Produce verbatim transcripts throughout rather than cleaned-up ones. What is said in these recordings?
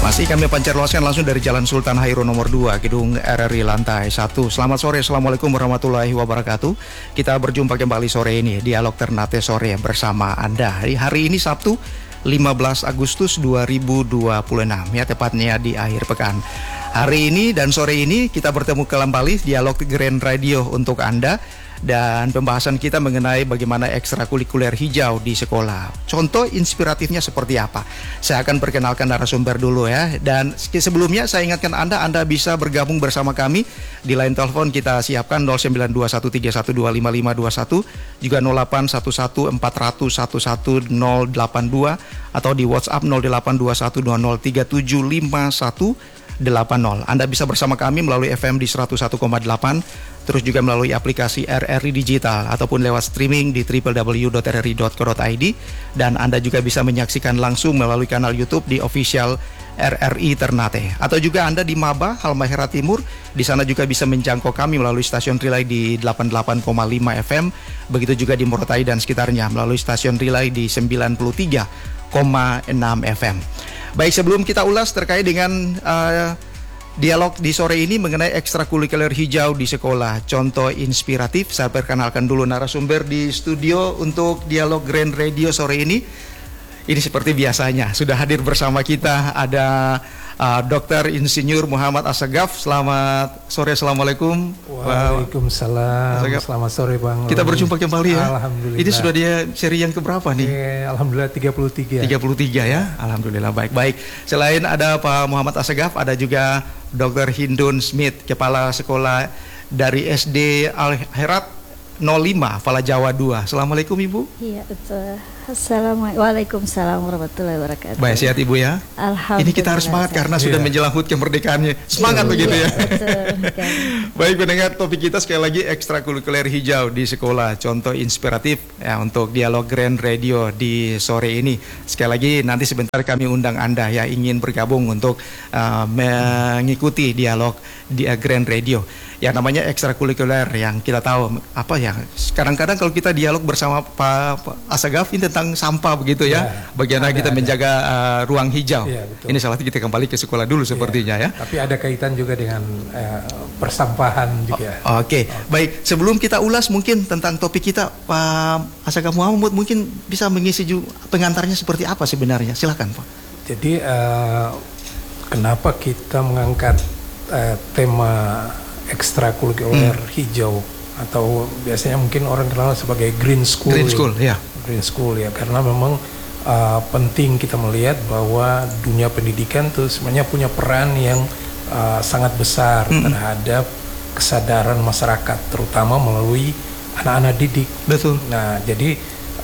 Masih kami pancarluaskan langsung dari Jalan Sultan Hairun nomor dua, Gedung R R I lantai satu. Selamat sore, Assalamualaikum warahmatullahi wabarakatuh. Kita berjumpa kembali sore ini, Dialog Ternate Sore bersama Anda. Hari, hari ini Sabtu, lima belas Agustus dua ribu dua puluh enam, ya tepatnya di akhir pekan. Hari ini dan sore ini kita bertemu kembali Dialog Grand Radio untuk Anda. Dan pembahasan kita mengenai bagaimana ekstrakurikuler hijau di sekolah. Contoh inspiratifnya seperti apa? Saya akan perkenalkan narasumber dulu ya. Dan sebelumnya saya ingatkan Anda, Anda bisa bergabung bersama kami. Di line telepon kita siapkan nol sembilan dua satu tiga satu dua lima lima dua satu, juga nol delapan satu satu empat nol satu satu nol delapan dua, atau di WhatsApp nol delapan dua satu dua nol tiga tujuh lima satu delapan nol. Anda bisa bersama kami melalui F M di seratus satu koma delapan, terus juga melalui aplikasi R R I Digital ataupun lewat streaming di w w w dot r r i dot co dot i d, dan Anda juga bisa menyaksikan langsung melalui kanal YouTube di official R R I Ternate, atau juga Anda di Maba, Halmahera Timur. Di sana juga bisa menjangkau kami melalui stasiun relay di delapan puluh delapan koma lima F M, begitu juga di Morotai dan sekitarnya melalui stasiun relay di sembilan puluh tiga koma enam F M. Baik, sebelum kita ulas terkait dengan uh, dialog di sore ini mengenai ekstrakurikuler hijau di sekolah, contoh inspiratif, saya perkenalkan dulu narasumber di studio untuk Dialog Grand Radio sore ini. Ini seperti biasanya, sudah hadir bersama kita ada uh, Doktor Insinyur Muhammad Assegaf. Selamat sore, Assalamualaikum. Waalaikumsalam. Wow. Selamat sore Bang. Kita berjumpa kembali ya. Alhamdulillah. Ini sudah dia seri yang keberapa nih? Eh, Alhamdulillah tiga puluh tiga. tiga puluh tiga ya. Alhamdulillah, baik-baik. Selain ada Pak Muhammad Assegaf, ada juga Doktor Hindun Smith, Kepala Sekolah dari S D Al-Herat nol lima, Fala Jawa dua. Assalamualaikum Ibu. Iya, betul. Assalamualaikum. Waalaikumsalam warahmatullahi wabarakatuh. Baik, sehat Ibu ya. Alhamdulillah. Ini kita harus semangat karena sudah iya. menjelang H U T kemerdekaannya. Semangat iya, begitu ya. Betul. Baik, pendengar, topik kita sekali lagi ekstrakurikuler hijau di sekolah. Contoh inspiratif ya untuk Dialog Grand Radio di sore ini. Sekali lagi nanti sebentar kami undang Anda ya ingin bergabung untuk uh, mengikuti dialog di uh, Grand Radio. Ya namanya ekstrakurikuler yang kita tahu apa ya. Kadang-kadang kalau kita dialog bersama Pak, Pak Assegaf ini tentang sampah begitu ya. ya Bagaimana ada, kita ada. menjaga uh, ruang hijau. Ya, ini salah satu kita kembali ke sekolah dulu sepertinya ya. ya. Tapi ada kaitan juga dengan uh, persampahan juga. Oh, Oke, okay. okay. Baik. Sebelum kita ulas mungkin tentang topik kita, Pak Assegaf Muhammad mungkin bisa mengisi juga pengantarnya seperti apa sebenarnya. Silakan Pak. Jadi uh, kenapa kita mengangkat uh, tema ekstrakurikuler hmm. hijau, atau biasanya mungkin orang kenal sebagai green school. Green school, ya. Green school ya, karena memang uh, penting kita melihat bahwa dunia pendidikan tuh sebenarnya punya peran yang uh, sangat besar hmm. terhadap kesadaran masyarakat, terutama melalui anak-anak didik. Betul. Nah, jadi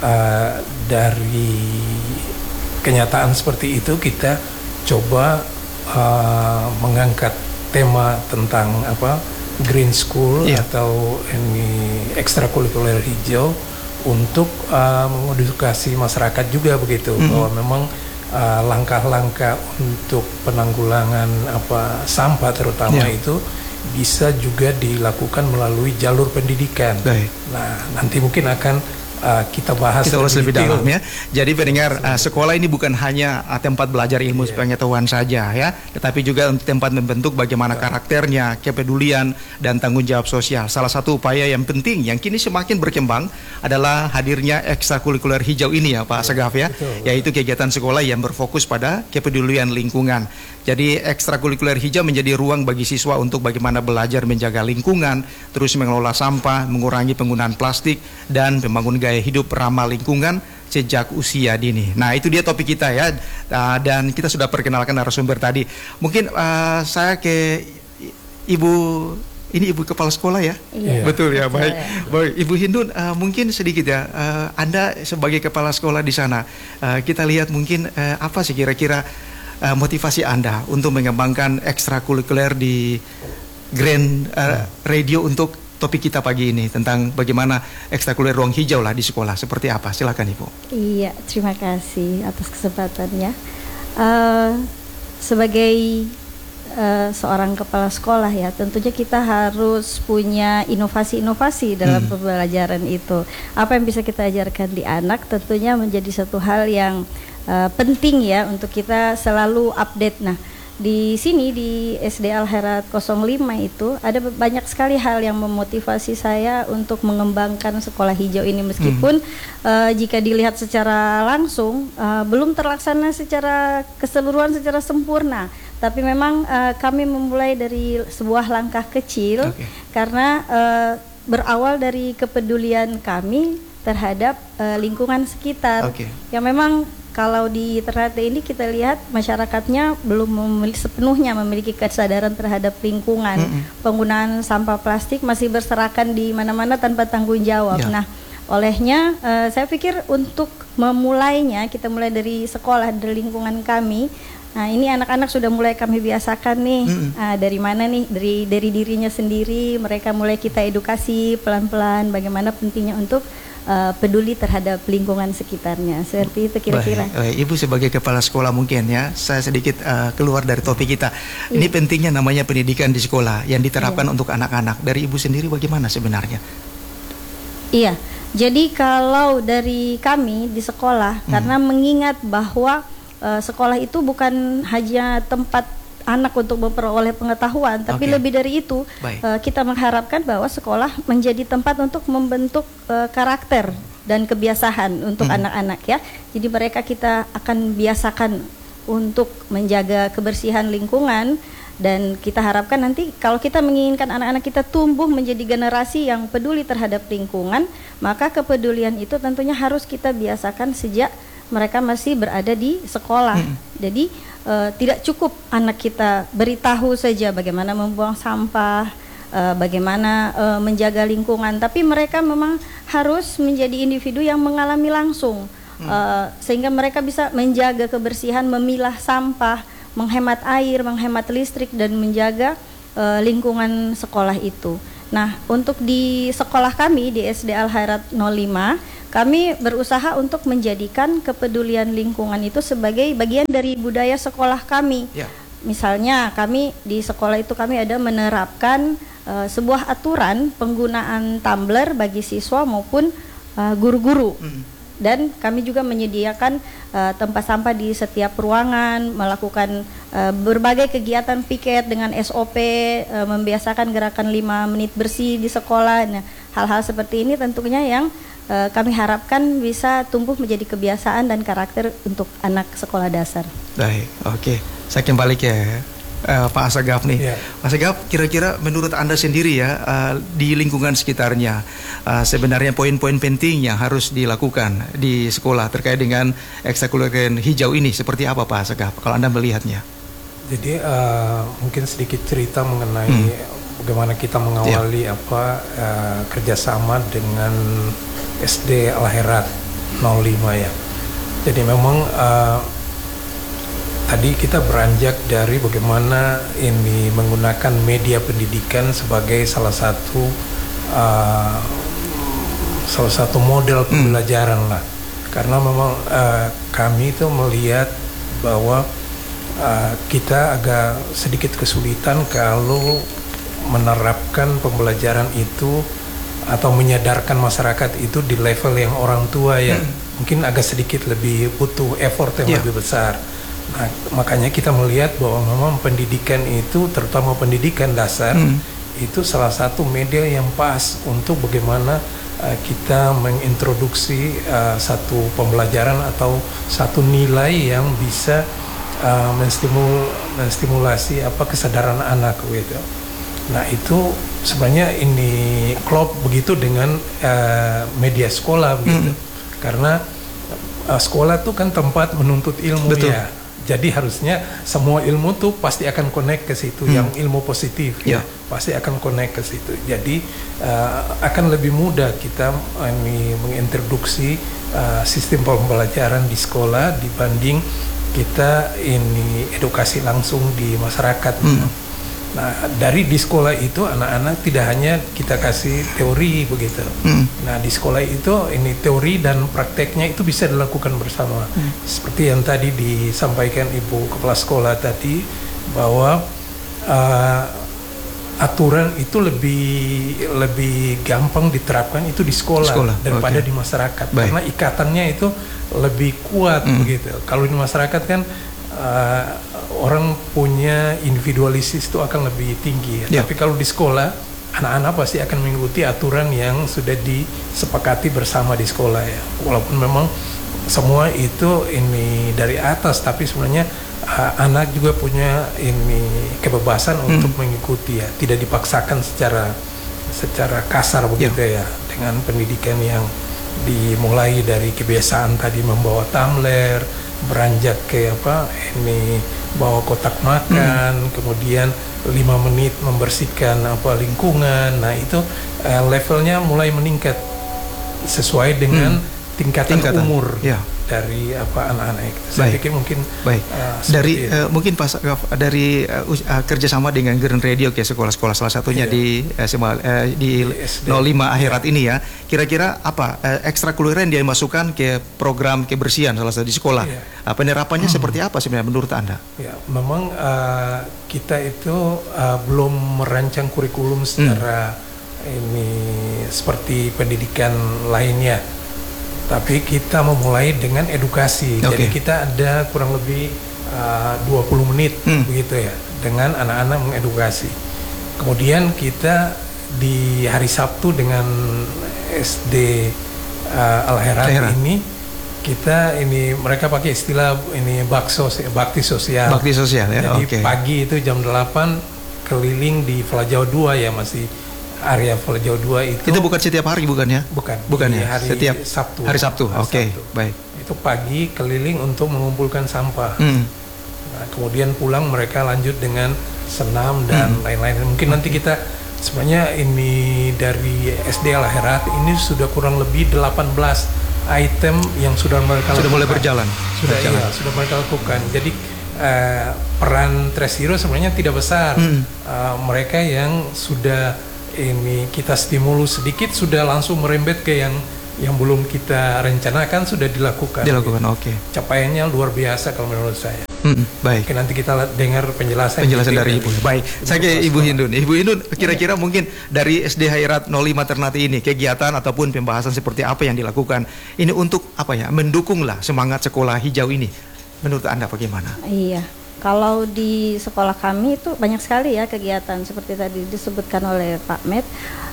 uh, dari kenyataan seperti itu kita coba uh, mengangkat tema tentang apa green school yeah. atau ini ekstrakurikuler hijau untuk uh, mengedukasi masyarakat juga begitu mm-hmm. bahwa memang uh, langkah-langkah untuk penanggulangan apa sampah terutama yeah. itu bisa juga dilakukan melalui jalur pendidikan. Baik. Nah, nanti mungkin akan Uh, kita bahas kita ulas lebih dalam ya. Jadi pendengar, uh, sekolah ini bukan hanya uh, tempat belajar ilmu yeah. pengetahuan saja ya, tetapi juga untuk tempat membentuk bagaimana yeah. karakternya, kepedulian dan tanggung jawab sosial. Salah satu upaya yang penting yang kini semakin berkembang adalah hadirnya ekstrakurikuler hijau ini ya Pak yeah. Assegaf ya, betul, yaitu betul. kegiatan sekolah yang berfokus pada kepedulian lingkungan. Jadi ekstrakurikuler hijau menjadi ruang bagi siswa untuk bagaimana belajar menjaga lingkungan, terus mengelola sampah, mengurangi penggunaan plastik, dan membangun gaya hidup ramah lingkungan sejak usia dini. Nah itu dia topik kita ya, uh, dan kita sudah perkenalkan narasumber tadi. Mungkin uh, saya ke Ibu, ini Ibu Kepala Sekolah ya? Iya. Betul ya, baik. Baik, Ibu Hindun, uh, mungkin sedikit ya, uh, Anda sebagai Kepala Sekolah di sana, uh, kita lihat mungkin uh, apa sih kira-kira uh, motivasi Anda untuk mengembangkan ekstrakurikuler di Grand uh, Radio untuk topik kita pagi ini tentang bagaimana ekstrakurikuler ruang hijau lah di sekolah. Seperti apa? Silakan Ibu. Iya, terima kasih atas kesempatannya. Uh, sebagai uh, seorang kepala sekolah ya, tentunya kita harus punya inovasi-inovasi dalam hmm. pembelajaran itu. Apa yang bisa kita ajarkan di anak tentunya menjadi satu hal yang uh, penting ya untuk kita selalu update. Nah, di sini di S D Al-Herat nol lima itu ada banyak sekali hal yang memotivasi saya untuk mengembangkan sekolah hijau ini, meskipun hmm. uh, jika dilihat secara langsung uh, belum terlaksana secara keseluruhan, secara sempurna. Tapi memang uh, kami memulai dari sebuah langkah kecil, okay. karena uh, berawal dari kepedulian kami terhadap uh, lingkungan sekitar, okay. yang memang kalau di Ternate ini kita lihat masyarakatnya belum memiliki, sepenuhnya memiliki kesadaran terhadap lingkungan. Mm-hmm. Penggunaan sampah plastik masih berserakan di mana-mana tanpa tanggung jawab. Yeah. Nah, olehnya uh, saya pikir untuk memulainya kita mulai dari sekolah, dari lingkungan kami. Nah, ini anak-anak sudah mulai kami biasakan nih. Mm-hmm. uh, dari mana nih? Dari dari dirinya sendiri. Mereka mulai kita edukasi pelan-pelan bagaimana pentingnya untuk Uh, peduli terhadap lingkungan sekitarnya. Seperti itu kira-kira. Baik, baik. Ibu sebagai kepala sekolah mungkin ya, saya sedikit uh, keluar dari topik kita. Ini iya. pentingnya namanya pendidikan di sekolah yang diterapkan iya. untuk anak-anak. Dari ibu sendiri bagaimana sebenarnya? Iya, jadi kalau dari kami di sekolah, hmm. karena mengingat bahwa uh, sekolah itu bukan hanya tempat anak untuk memperoleh pengetahuan, tapi okay. lebih dari itu uh, kita mengharapkan bahwa sekolah menjadi tempat untuk membentuk uh, karakter dan kebiasaan untuk hmm. anak-anak ya. Jadi mereka kita akan biasakan untuk menjaga kebersihan lingkungan, dan kita harapkan nanti kalau kita menginginkan anak-anak kita tumbuh menjadi generasi yang peduli terhadap lingkungan, maka kepedulian itu tentunya harus kita biasakan sejak mereka masih berada di sekolah. Hmm. Jadi Uh, tidak cukup anak kita beritahu saja bagaimana membuang sampah, uh, bagaimana uh, menjaga lingkungan, tapi mereka memang harus menjadi individu yang mengalami langsung, hmm. uh, sehingga mereka bisa menjaga kebersihan, memilah sampah, menghemat air, menghemat listrik, dan menjaga uh, lingkungan sekolah itu. Nah, untuk di sekolah kami di S D Al-Herat nol lima, kami berusaha untuk menjadikan kepedulian lingkungan itu sebagai bagian dari budaya sekolah kami. Ya. Misalnya kami di sekolah itu kami ada menerapkan uh, sebuah aturan penggunaan tumbler bagi siswa maupun uh, guru-guru. Hmm. Dan kami juga menyediakan uh, tempat sampah di setiap ruangan, melakukan uh, berbagai kegiatan piket dengan S O P, uh, membiasakan gerakan lima menit bersih di sekolah. Nah, hal-hal seperti ini tentunya yang uh, kami harapkan bisa tumbuh menjadi kebiasaan dan karakter untuk anak sekolah dasar. Baik, oke. Okay. Saya kembali ke uh, Pak Asegaf nih. Yeah. Pak Asegaf, kira-kira menurut Anda sendiri ya, uh, di lingkungan sekitarnya, uh, sebenarnya poin-poin penting yang harus dilakukan di sekolah terkait dengan ekstrakurikuler hijau ini seperti apa Pak Asegaf, kalau Anda melihatnya? Jadi uh, mungkin sedikit cerita mengenai hmm. bagaimana kita mengawali yeah. apa uh, kerjasama dengan S D Al-Herat nol lima ya. Jadi memang uh, tadi kita beranjak dari bagaimana ini menggunakan media pendidikan sebagai salah satu uh, salah satu model pembelajaran hmm. lah. Karena memang uh, kami itu melihat bahwa uh, kita agak sedikit kesulitan kalau menerapkan pembelajaran itu atau menyadarkan masyarakat itu di level yang orang tua ya. Hmm. Mungkin agak sedikit lebih butuh effort yang yeah. lebih besar. Nah, makanya kita melihat bahwa memang pendidikan itu, terutama pendidikan dasar, hmm. itu salah satu media yang pas untuk bagaimana uh, kita mengintroduksi uh, satu pembelajaran atau satu nilai yang bisa uh, menstimul, menstimulasi apa kesadaran anak gitu. Nah, itu sebenarnya ini klop begitu dengan uh, media sekolah begitu. Hmm. Karena uh, sekolah itu kan tempat menuntut ilmu. Betul. Ya. Jadi harusnya semua ilmu tuh pasti akan connect ke situ, hmm. yang ilmu positif yeah. ya, pasti akan connect ke situ. Jadi uh, akan lebih mudah kita uh, ini mengintroduksi uh, sistem pembelajaran di sekolah dibanding kita ini edukasi langsung di masyarakat. Hmm. Nah, dari di sekolah itu anak-anak tidak hanya kita kasih teori begitu. Hmm. Nah, di sekolah itu ini teori dan prakteknya itu bisa dilakukan bersama. Hmm. Seperti yang tadi disampaikan Ibu Kepala Sekolah tadi bahwa uh, aturan itu lebih lebih gampang diterapkan itu di sekolah, Sekolah, daripada oke. di masyarakat. Baik. Karena ikatannya itu lebih kuat Hmm. begitu. Kalau di masyarakat kan uh, orang punya individualisis itu akan lebih tinggi. Ya. Tapi kalau di sekolah, anak-anak pasti akan mengikuti aturan yang sudah disepakati bersama di sekolah ya. Walaupun memang semua itu ini dari atas, tapi sebenarnya uh, anak juga punya ini kebebasan Hmm. untuk mengikuti ya, tidak dipaksakan secara secara kasar begitu ya, dengan pendidikan yang dimulai dari kebiasaan tadi membawa tumbler, beranjak ke apa ini bawa kotak makan, kemudian lima menit membersihkan apa lingkungan. Nah itu uh, levelnya mulai meningkat sesuai dengan tingkatan, Tingkatan, umur ya. dari apa anak-anak itu. Saya Baik. pikir mungkin Baik. uh, Dari seperti itu. eh, mungkin pas eh, dari eh, us- eh, kerjasama dengan Grand Radio ke sekolah-sekolah, salah satunya Iya. di eh, sema- eh, di Di S D. nol lima akhirat ini ya. Kira-kira apa eh, ekstrakurikuler yang dia masukkan ke program kebersihan salah satu di sekolah? Iya. Ah, penerapannya seperti apa sebenarnya menurut Anda? Ya, memang uh, kita itu uh, belum merancang kurikulum secara ini seperti pendidikan lainnya. Tapi kita memulai dengan edukasi. Oke. Jadi kita ada kurang lebih uh, dua puluh menit Hmm. begitu ya dengan anak-anak mengedukasi. Kemudian kita di hari Sabtu dengan S D uh, Al-Herat Al-Herat. ini kita ini mereka pakai istilah ini bakso bakti sosial. Bakti sosial ya. Jadi Oke. pagi itu jam delapan keliling di Velajau dua ya, masih area Velajau dua itu. Itu bukan setiap hari bukan ya? bukan Bukan di ya? hari Setiap Sabtu. Hari Sabtu. Hari Oke. Sabtu. Baik. Itu pagi keliling untuk mengumpulkan sampah. Hmm. Nah, kemudian pulang mereka lanjut dengan senam dan Hmm. lain-lain. Mungkin nanti kita sebenarnya ini dari S D Al-Herat ini sudah kurang lebih delapan belas item yang sudah mereka Sudah mulai lakukan. berjalan. Sudah Berjalan. iya, sudah mereka lakukan. Jadi eh, peran Trace Hero sebenarnya tidak besar. Hmm. Eh, mereka yang sudah ini kita stimulus sedikit sudah langsung merembet ke yang yang belum kita rencanakan sudah dilakukan. Dilakukan. Oke. Capaiannya luar biasa kalau menurut saya. Hmm, baik. Oke, nanti kita la- dengar penjelasan Penjelasan detail dari Ibu. Baik, saya ke Ibu Hindun. Ibu Hindun, kira-kira mungkin dari S D Khairat nol lima Ternate ini kegiatan ataupun pembahasan seperti apa yang dilakukan ini untuk apa ya? Mendukunglah semangat sekolah hijau ini. Menurut Anda bagaimana? Iya, kalau di sekolah kami itu banyak sekali ya kegiatan seperti tadi disebutkan oleh Pak Med.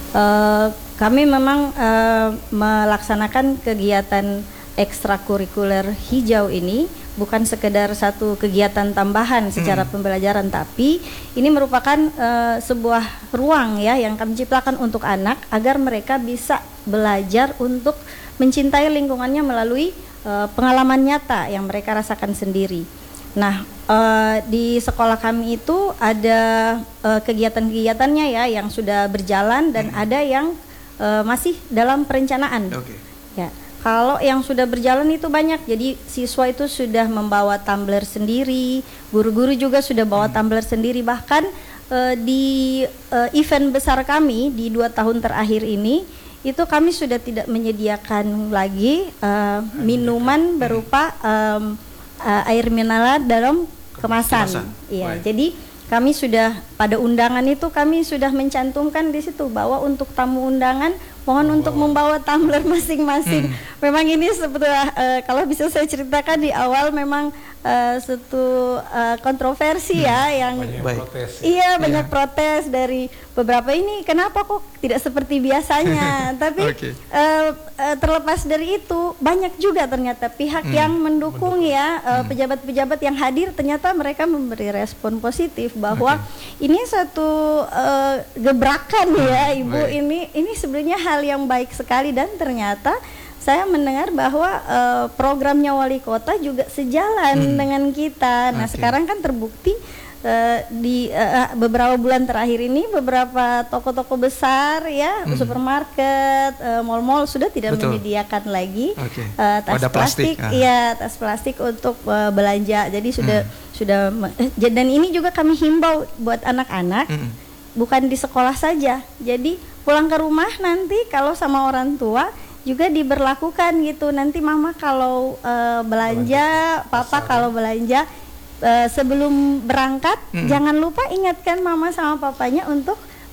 Eh, kami memang eh, melaksanakan kegiatan ekstrakurikuler hijau ini bukan sekedar satu kegiatan tambahan secara pembelajaran, tapi ini merupakan eh, sebuah ruang ya yang kami ciptakan untuk anak agar mereka bisa belajar untuk mencintai lingkungannya melalui eh, pengalaman nyata yang mereka rasakan sendiri. Nah, eh, di sekolah kami itu ada eh, kegiatan-kegiatannya ya yang sudah berjalan dan ada yang eh, masih dalam perencanaan. Oke. Ya, kalau yang sudah berjalan itu banyak. Jadi siswa itu sudah membawa tumbler sendiri, guru-guru juga sudah bawa tumbler sendiri. Bahkan eh, di eh, event besar kami di dua tahun terakhir ini, itu kami sudah tidak menyediakan lagi eh, minuman berupa em, eh, air mineral dalam kemasan. Kemasan. Iya, Baik. jadi kami sudah pada undangan itu kami sudah mencantumkan di situ bahwa untuk tamu undangan mohon untuk membawa tumbler masing-masing. Memang ini sebetulnya eh, kalau bisa saya ceritakan di awal memang eh, satu eh, kontroversi ya yang Banyak Baik. protes. iya banyak protes dari beberapa ini kenapa kok tidak seperti biasanya. Tapi Oke. eh, eh, terlepas dari itu banyak juga ternyata pihak yang mendukung ya eh, pejabat-pejabat yang hadir ternyata mereka memberi respon positif bahwa ini satu eh, gebrakan ya Ibu, Baik. ini ini sebenarnya hal yang baik sekali dan ternyata saya mendengar bahwa eh, programnya wali kota juga sejalan dengan kita. Nah, Oke. sekarang kan terbukti eh, di eh, beberapa bulan terakhir ini beberapa toko-toko besar ya, supermarket, eh, mal-mal sudah tidak Betul. menyediakan lagi Oke. eh, tas Wadah plastik, plastik, ah. iya tas plastik untuk eh, belanja. Jadi sudah sudah me- eh, dan ini juga kami himbau buat anak-anak. Hmm. Bukan di sekolah saja. Jadi pulang ke rumah nanti kalau sama orang tua juga diberlakukan gitu. Nanti mama kalau eh, belanja, papa kalau belanja eh, sebelum berangkat jangan lupa ingatkan mama sama papanya untuk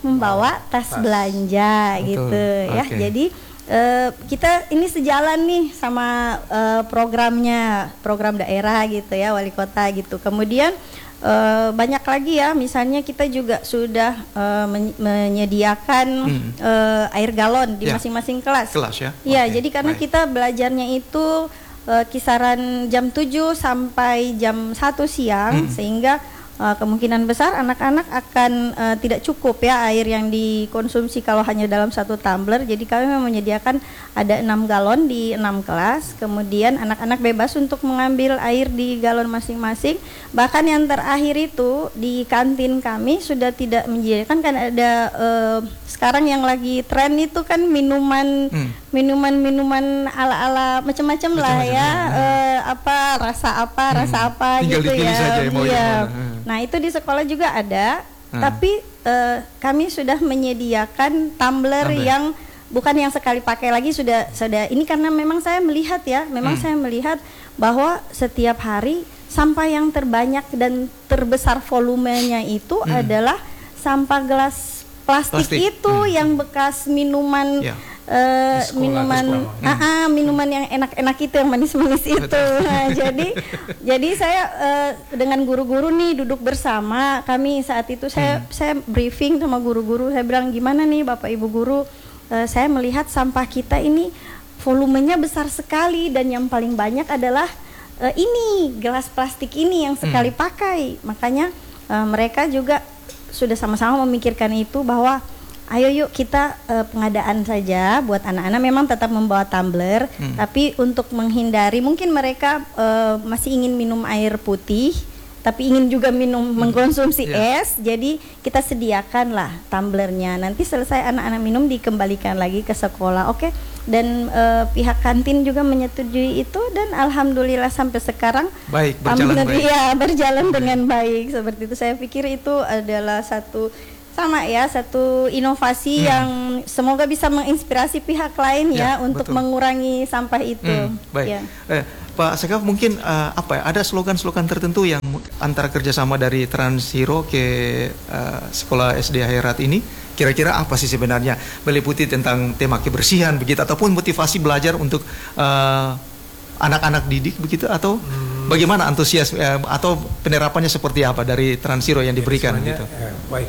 membawa tas, tas belanja. Betul. Gitu ya. Okay. Jadi uh, kita ini sejalan nih sama uh, programnya, program daerah gitu ya, wali kota gitu. Kemudian Uh, banyak lagi ya, misalnya kita juga sudah uh, men- menyediakan hmm. uh, air galon di ya. masing-masing kelas. Kelas ya? Iya, okay. jadi karena Baik. kita belajarnya itu uh, kisaran jam tujuh sampai jam satu siang, hmm. sehingga Uh, kemungkinan besar anak-anak akan uh, tidak cukup ya air yang dikonsumsi kalau hanya dalam satu tumbler. Jadi kami memang menyediakan ada enam galon di enam kelas. Kemudian anak-anak bebas untuk mengambil air di galon masing-masing. Bahkan yang terakhir itu di kantin kami sudah tidak menyediakan, kan ada uh, sekarang yang lagi tren itu kan minuman hmm. minuman-minuman ala-ala macam-macam lah ya, ya. Uh, apa rasa apa hmm. rasa apa Tinggal gitu ya. Saja ya, mau ya. Hmm. Nah itu di sekolah juga ada, hmm. tapi uh, kami sudah menyediakan tumbler Tumbler. yang bukan yang sekali pakai lagi, sudah sudah ini karena memang saya melihat ya, memang hmm. saya melihat bahwa setiap hari sampah yang terbanyak dan terbesar volumenya itu hmm. adalah sampah gelas plastik, plastik. itu hmm. yang bekas minuman. Yeah. Uh, minuman, uh, uh, minuman yang enak-enak itu, yang manis-manis itu. Nah, jadi, jadi saya uh, dengan guru-guru nih duduk bersama kami saat itu, saya, hmm. saya briefing sama guru-guru. Saya bilang, gimana nih Bapak Ibu guru? Uh, saya melihat sampah kita ini volumenya besar sekali, dan yang paling banyak adalah uh, ini gelas plastik ini yang sekali hmm. pakai. Makanya uh, mereka juga sudah sama-sama memikirkan itu, bahwa ayo yuk kita uh, pengadaan saja buat anak-anak, memang tetap membawa tumbler, hmm. tapi untuk menghindari mungkin mereka uh, masih ingin minum air putih, tapi ingin juga minum hmm. mengkonsumsi yeah. es, jadi kita sediakanlah tumblernya. Nanti selesai anak-anak minum dikembalikan lagi ke sekolah, oke? Okay? Dan uh, pihak kantin juga menyetujui itu, dan alhamdulillah sampai sekarang baik, berjalan baik. Ya, berjalan hmm. dengan baik seperti itu. Saya pikir itu adalah satu sama ya, satu inovasi hmm. yang semoga bisa menginspirasi pihak lain ya, ya untuk betul. mengurangi sampah itu. Hmm, baik. Ya. Eh, Pak Sekaf, mungkin uh, apa ya? Ada slogan-slogan tertentu yang antara kerjasama dari Trans Hero ke uh, sekolah S D Khairat ini, kira-kira apa sih sebenarnya, meliputi tentang tema kebersihan begitu, ataupun motivasi belajar untuk uh, anak-anak didik begitu, atau hmm. bagaimana antusias uh, atau penerapannya seperti apa dari Trans Hero yang diberikan ya, gitu? Ya, baik.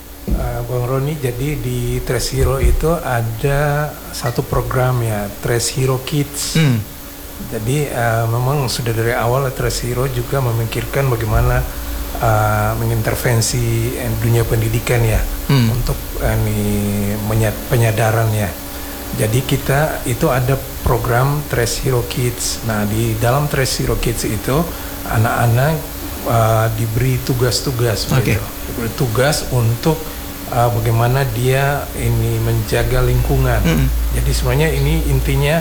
Uh, Bang Roni, jadi di Trans Hero itu ada satu program ya, Trans Hero Kids. Hmm. Jadi uh, memang sudah dari awal Trans Hero juga memikirkan bagaimana uh, mengintervensi dunia pendidikan ya, hmm. untuk uh, ini penyadaran ya. Jadi kita itu ada program Trans Hero Kids. Nah, di dalam Trans Hero Kids itu anak-anak uh, diberi tugas-tugas, okay. diberi tugas untuk uh, bagaimana dia ini menjaga lingkungan. Mm-hmm. Jadi sebenarnya ini intinya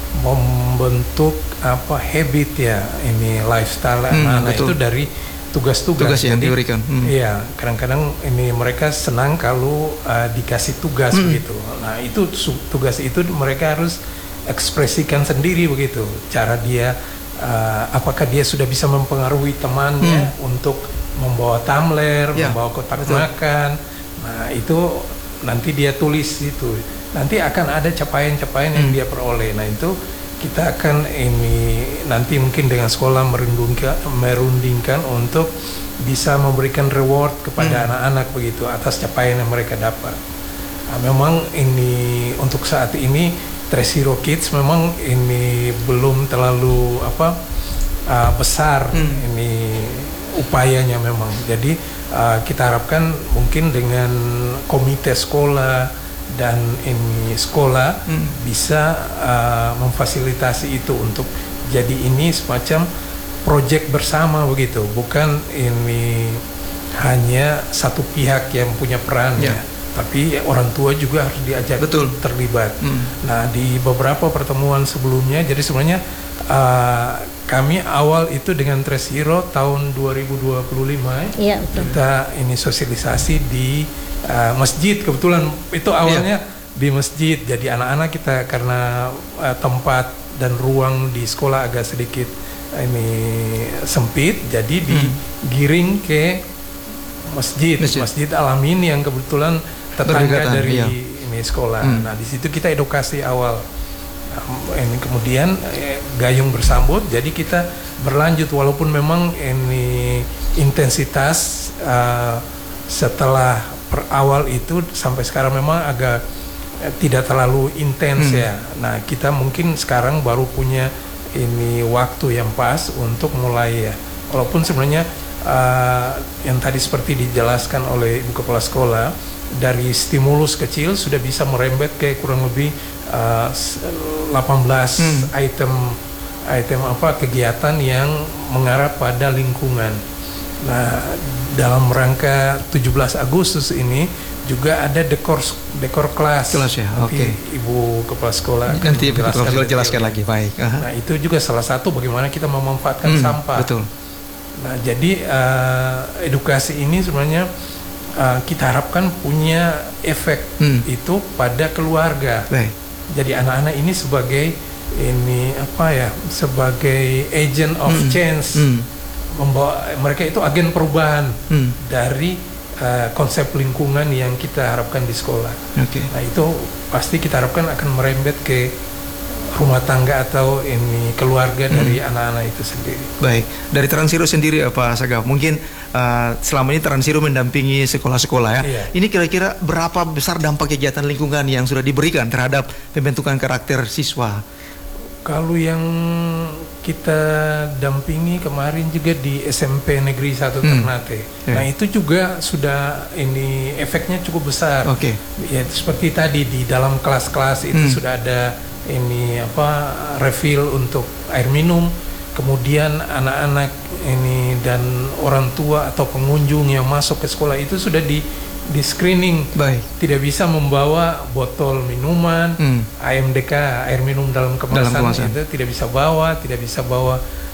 membentuk apa habit ya, ini lifestyle mm, anak-anak itu dari tugas-tugas tugas yang diberikan. Mm. Iya, kadang-kadang ini mereka senang kalau uh, dikasih tugas mm. begitu. Nah, itu tugas itu mereka harus ekspresikan sendiri begitu. Cara dia Uh, apakah dia sudah bisa mempengaruhi temannya hmm. untuk membawa tumbler, ya, membawa kotak betul. makan. Nah, itu nanti dia tulis itu. Nanti akan ada capaian-capaian hmm. yang dia peroleh. Nah, itu kita akan ini nanti mungkin dengan sekolah merundingkan, merundingkan untuk bisa memberikan reward kepada hmm. anak-anak begitu atas capaian yang mereka dapat. Nah, memang ini untuk saat ini Trans Hero Kids memang ini belum terlalu apa uh, besar hmm. ini upayanya memang. Jadi uh, kita harapkan mungkin dengan komite sekolah dan ini sekolah hmm. bisa uh, memfasilitasi itu untuk jadi ini semacam proyek bersama begitu, bukan ini hanya satu pihak yang punya peran ya. ya. Tapi orang tua juga harus diajak Betul. terlibat. Hmm. Nah, di beberapa pertemuan sebelumnya, jadi sebenarnya uh, kami awal itu dengan Trans Hero tahun dua ribu dua puluh lima ya, kita ini sosialisasi di uh, masjid. Kebetulan itu awalnya ya. di masjid. Jadi anak-anak kita karena uh, tempat dan ruang di sekolah agak sedikit uh, ini sempit, jadi digiring ke masjid, masjid, masjid Al-Amin yang kebetulan tetangga Berdekatan, dari iya. ini sekolah. Hmm. Nah, di situ kita edukasi awal. Nah, ini kemudian eh, gayung bersambut. Jadi kita berlanjut walaupun memang ini intensitas uh, setelah per awal itu sampai sekarang memang agak eh, tidak terlalu intens Hmm. ya. Nah, kita mungkin sekarang baru punya ini waktu yang pas untuk mulai ya. Walaupun sebenarnya uh, yang tadi seperti dijelaskan oleh Ibu Kepala Sekolah, dari stimulus kecil sudah bisa merembet ke kurang lebih uh, delapan belas Hmm. item item apa kegiatan yang mengarah pada lingkungan. Nah, dalam rangka tujuh belas Agustus ini juga ada dekor dekor kelas. Kelas ya, Nanti oke. Ibu Kepala Sekolah akan Nanti Ibu Kepala Sekolah detailnya. jelaskan lagi, baik. Aha. Nah, itu juga salah satu bagaimana kita memanfaatkan Hmm, sampah. Betul. Nah, jadi uh, edukasi ini sebenarnya uh, kita harapkan punya efek Hmm. itu pada keluarga. Baik. Jadi anak-anak ini sebagai ini apa ya, sebagai agent of Hmm. change, Hmm. membawa mereka itu agen perubahan Hmm. dari uh, konsep lingkungan yang kita harapkan di sekolah. Oke. Nah, itu pasti kita harapkan akan merembet ke rumah tangga atau ini keluarga dari anak-anak itu sendiri. Baik, dari Transiro sendiri ya Pak Sagaf, mungkin uh, selama ini Transiro mendampingi sekolah-sekolah ya. Iya. Ini kira-kira berapa besar dampak kegiatan lingkungan yang sudah diberikan terhadap pembentukan karakter siswa? Kalau yang kita dampingi kemarin juga di S M P Negeri satu Hmm. Ternate. Iya. Nah, itu juga sudah ini efeknya cukup besar. Oke. Ya, seperti tadi di dalam kelas-kelas itu Hmm. sudah ada ini apa refill untuk air minum. Kemudian anak-anak ini dan orang tua atau pengunjung yang masuk ke sekolah itu sudah di di screening. Baik. Tidak bisa membawa botol minuman, Hmm. A M D K, air minum dalam kemasan, Dalam kemasan. itu tidak bisa bawa, tidak bisa bawa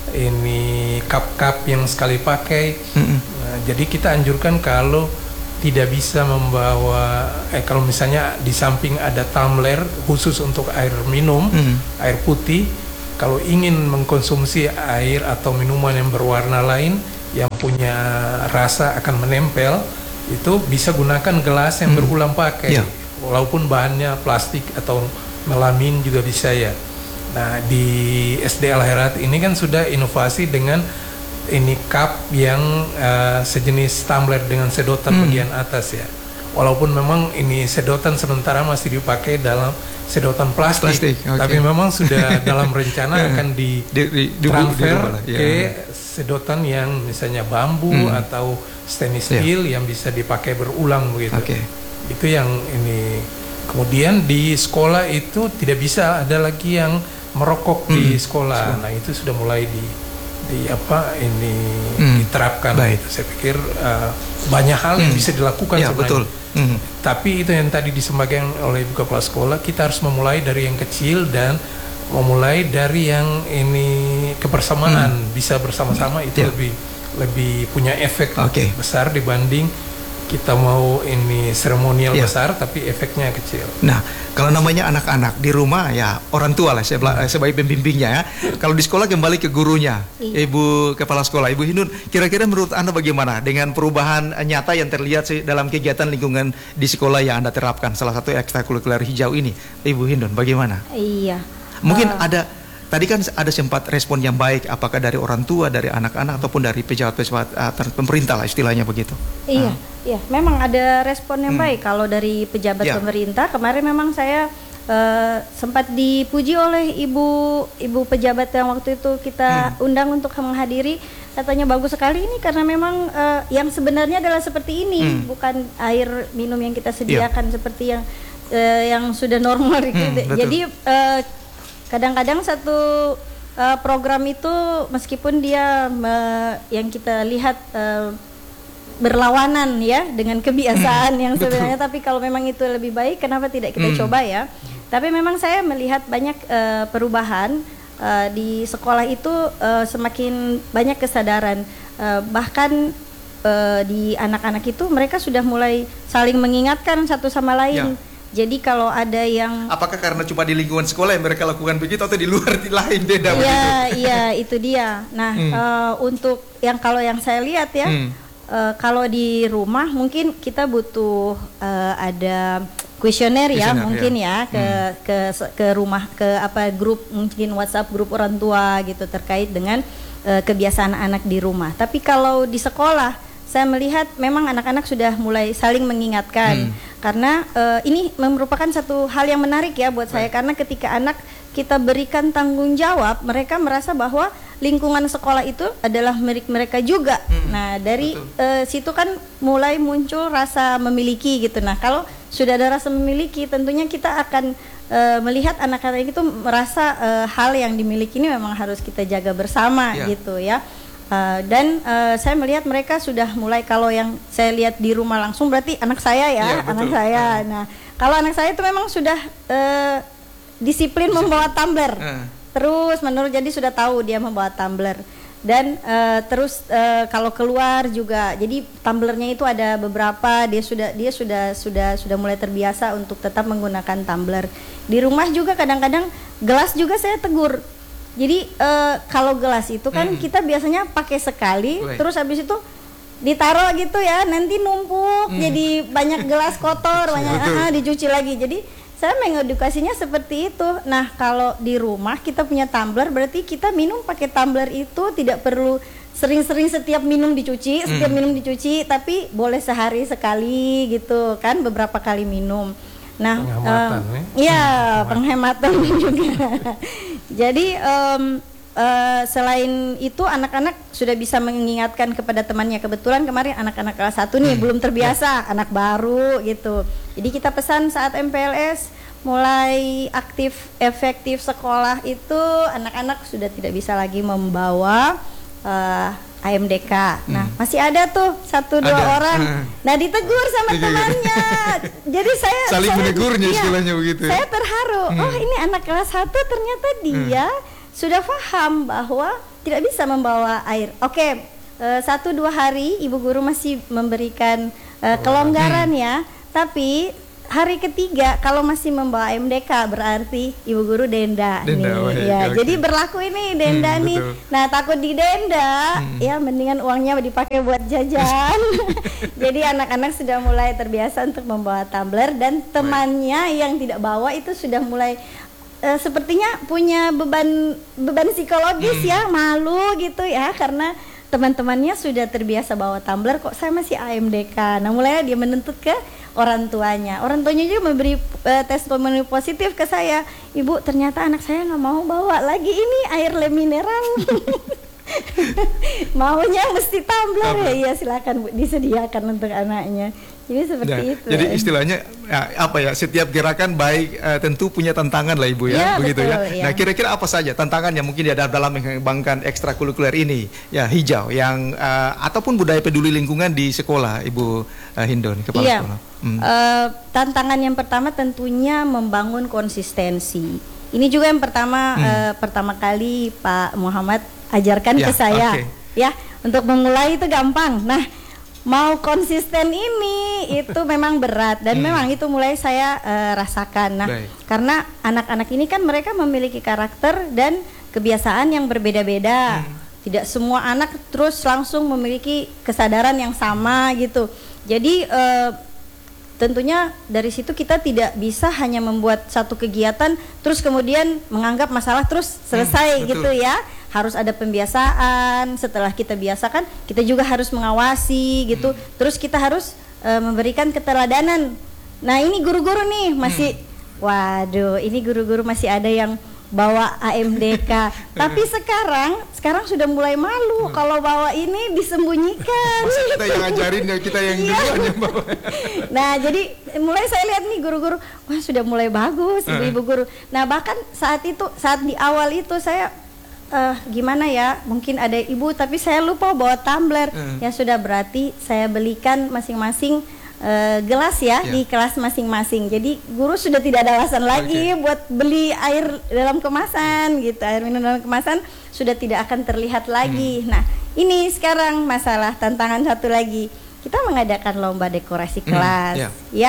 ini cup-cup yang sekali pakai. Mm-mm. Nah, jadi kita anjurkan kalau tidak bisa membawa, eh kalau misalnya di samping ada tumbler khusus untuk air minum, Hmm. air putih, kalau ingin mengkonsumsi air atau minuman yang berwarna lain yang punya rasa akan menempel, itu bisa gunakan gelas yang Hmm. berulang pakai, Iya. walaupun bahannya plastik atau melamin juga bisa ya. Nah, di S D Al-Herat ini kan sudah inovasi dengan ini cup yang uh, sejenis tumbler dengan sedotan Hmm. bagian atas ya. Walaupun memang ini sedotan sementara masih dipakai dalam sedotan plastik, Plastik, oke. tapi memang sudah dalam rencana akan di Di, di, di, transfer dirubah lah, ya. ke sedotan yang misalnya bambu Hmm. atau stainless Iya. steel yang bisa dipakai berulang begitu. Oke. Itu yang ini. Kemudian di sekolah itu tidak bisa ada lagi yang merokok di Hmm. sekolah. Nah, itu sudah mulai di di apa ini Hmm. diterapkan. Baik. Gitu. Saya pikir uh, banyak hal yang Hmm. bisa dilakukan Ya, sebenarnya. betul. Hmm. Tapi itu yang tadi disampaikan oleh Ibu Kepala Sekolah, kita harus memulai dari yang kecil dan memulai dari yang ini kebersamaan, bisa bersama-sama itu Ya. lebih lebih punya efek Oke. besar dibanding kita mau ini seremonial Ya. besar tapi efeknya kecil. Nah, kalau namanya anak-anak di rumah ya orang tua lah saya bela- sebagai pembimbingnya ya. Kalau di sekolah kembali ke gurunya, Iya. Ibu Kepala Sekolah, Ibu Hindun. Kira-kira menurut Anda bagaimana dengan perubahan nyata yang terlihat sih dalam kegiatan lingkungan di sekolah yang Anda terapkan, salah satu ekstrakurikuler hijau ini, Ibu Hindun, bagaimana? Iya. Mungkin Eh, ada tadi kan ada sempat respon yang baik, apakah dari orang tua, dari anak-anak ataupun dari pejabat-pejabat uh, pemerintah lah istilahnya begitu. Iya, Ah. iya, memang ada respon yang Hmm. baik kalau dari pejabat Ya. pemerintah. Kemarin memang saya eh, sempat dipuji oleh ibu ibu pejabat yang waktu itu kita undang untuk menghadiri. Katanya bagus sekali ini karena memang eh, yang sebenarnya adalah seperti ini, Hmm. bukan air minum yang kita sediakan seperti yang eh, yang sudah normal gitu. Hmm, betul. Jadi eh, kadang-kadang satu eh, program itu meskipun dia me- yang kita lihat eh, berlawanan ya dengan kebiasaan yang betul. sebenarnya, tapi kalau memang itu lebih baik kenapa tidak kita Hmm. coba ya. Tapi memang saya melihat banyak eh, perubahan eh, di sekolah itu, eh, semakin banyak kesadaran. Eh, bahkan eh, di anak-anak itu mereka sudah mulai saling mengingatkan satu sama lain. Jadi kalau ada yang Apakah karena cuma di lingkungan sekolah yang mereka lakukan begitu atau di luar di lain beda begitu? Iya, iya, itu dia. Nah, Hmm. eh, untuk yang kalau yang saya lihat ya, Hmm. uh, kalau di rumah mungkin kita butuh uh, ada kuesioner ya, mungkin ya, ya ke hmm. ke ke rumah, ke apa grup, mungkin WhatsApp grup orang tua gitu terkait dengan uh, kebiasaan anak di rumah. Tapi kalau di sekolah saya melihat memang anak-anak sudah mulai saling mengingatkan, hmm. karena uh, ini merupakan satu hal yang menarik ya buat saya, karena ketika anak kita berikan tanggung jawab, mereka merasa bahwa lingkungan sekolah itu adalah milik mereka juga. Hmm, nah dari uh, situ kan mulai muncul rasa memiliki gitu. Nah kalau sudah ada rasa memiliki, tentunya kita akan uh, melihat anak-anak itu merasa uh, hal yang dimiliki ini memang harus kita jaga bersama yeah. gitu ya. Uh, dan uh, saya melihat mereka sudah mulai, kalau yang saya lihat di rumah langsung berarti anak saya ya, yeah, anak betul. saya. Uh. Nah kalau anak saya itu memang sudah uh, disiplin membawa tumbler. Uh. Terus menurut, jadi sudah tahu dia membawa tumbler. Dan uh, terus uh, kalau keluar juga, jadi tumblernya itu ada beberapa, dia sudah dia sudah sudah sudah mulai terbiasa untuk tetap menggunakan tumbler. Di rumah juga kadang-kadang gelas juga saya tegur. Jadi uh, kalau gelas itu kan hmm. kita biasanya pakai sekali, Wait. terus habis itu ditaruh gitu ya, nanti numpuk hmm. jadi banyak gelas kotor, banyak ah, dicuci lagi. Jadi saya mengedukasinya seperti itu. Nah kalau di rumah kita punya tumbler, berarti kita minum pakai tumbler itu tidak perlu sering-sering setiap minum dicuci, setiap hmm. minum dicuci, tapi boleh sehari sekali gitu kan, beberapa kali minum. Nah, penghematan, um, ya penghematan juga. Jadi um, uh, selain itu anak-anak sudah bisa mengingatkan kepada temannya. Kebetulan kemarin anak-anak kelas satu nih hmm. belum terbiasa, anak baru gitu. Jadi kita pesan saat M P L S mulai aktif efektif sekolah itu anak-anak sudah tidak bisa lagi membawa uh, A M D K. Nah, hmm. masih ada tuh satu dua ada. orang. Hmm. Nah, ditegur sama temannya. Jadi saya saling saya, menegurnya iya, istilahnya begitu. Saya terharu. Hmm. Oh, ini anak kelas satu ternyata dia hmm. sudah paham bahwa tidak bisa membawa air. Oke, uh, satu dua hari ibu guru masih memberikan uh, kelonggaran hmm. ya. Tapi hari ketiga kalau masih membawa M D K berarti ibu guru denda, denda nih. Wah, ya, okay. Jadi berlaku ini denda hmm, nih. Betul. Nah, takut didenda, hmm. ya mendingan uangnya dipakai buat jajan. Jadi anak-anak sudah mulai terbiasa untuk membawa tumbler, dan temannya Wah. yang tidak bawa itu sudah mulai uh, sepertinya punya beban beban psikologis hmm. ya, malu gitu ya, karena teman-temannya sudah terbiasa bawa tumbler, kok saya masih A M D K. Nah, mulai dia menuntut ke orang tuanya. Orang tuanya juga memberi uh, testimoni positif ke saya. Ibu, ternyata anak saya nggak mau bawa lagi ini air le mineral. Maunya mesti tumbler. Ya, iya silakan Bu, disediakan untuk anaknya. Jadi seperti nah, itu. Jadi istilahnya ya, apa ya? Setiap gerakan baik uh, tentu punya tantangan lah Ibu ya, ya begitu betul, ya. ya. Nah, kira-kira apa saja tantangannya mungkin ada dalam mengembangkan ekstrakurikuler ini ya hijau yang uh, ataupun budaya peduli lingkungan di sekolah, Ibu uh, Hindon, kepala ya. sekolah. Hmm. Uh, tantangan yang pertama tentunya membangun konsistensi. Ini juga yang pertama hmm. uh, pertama kali Pak Muhammad ajarkan ya, ke saya, okay. ya, untuk memulai itu gampang. Nah, mau konsisten ini itu memang berat, dan hmm. memang itu mulai saya uh, rasakan. Nah, Baik. karena anak-anak ini kan mereka memiliki karakter dan kebiasaan yang berbeda-beda. Hmm. Tidak semua anak terus langsung memiliki kesadaran yang sama gitu. Jadi uh, tentunya dari situ kita tidak bisa hanya membuat satu kegiatan terus kemudian menganggap masalah terus selesai hmm, gitu ya. Harus ada pembiasaan. Setelah kita biasakan, kita juga harus mengawasi gitu. Hmm. Terus kita harus uh, memberikan keteladanan. Nah, ini guru-guru nih masih hmm. waduh, ini guru-guru masih ada yang bawa A M D K. Tapi sekarang sekarang sudah mulai malu hmm. kalau bawa ini disembunyikan. Masa kita yang ngajarin, kita yang duluan yang bawa. Nah, jadi mulai saya lihat nih guru-guru, wah sudah mulai bagus ibu-ibu guru. Nah, bahkan saat itu, saat di awal itu saya Uh, gimana ya, mungkin ada ibu tapi saya lupa bawa tumbler. Hmm. Ya sudah, berarti saya belikan masing-masing uh, gelas ya, yeah. di kelas masing-masing. Jadi guru sudah tidak ada alasan lagi okay. buat beli air dalam kemasan gitu, air minum dalam kemasan sudah tidak akan terlihat lagi. Hmm. Nah, ini sekarang masalah tantangan satu lagi, kita mengadakan lomba dekorasi kelas, hmm, yeah. ya.